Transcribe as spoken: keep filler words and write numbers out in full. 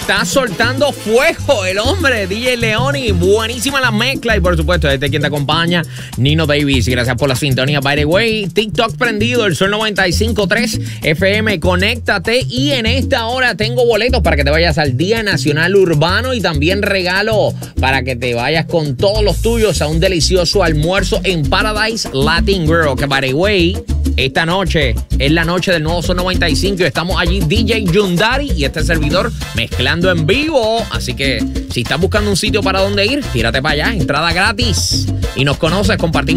está soltando fuego el hombre, D J Leoni. Buenísima la mezcla. Y por supuesto, este quien te acompaña, Nino Davis. Gracias por la sintonía. By the way, TikTok prendido, el Sol noventa y cinco punto tres F M. Conéctate. Y en esta hora tengo boletos para que te vayas al Día Nacional Urbano. Y también regalo para que te vayas con todos los tuyos a un delicioso almuerzo en Paradise Latin Girl. Que, by the way, esta noche es la noche del nuevo Sol noventa y cinco y estamos allí D J Yundari y este servidor mezclando en vivo. Así que si estás buscando un sitio para donde ir, tírate para allá, entrada gratis. Y nos conoces, compartimos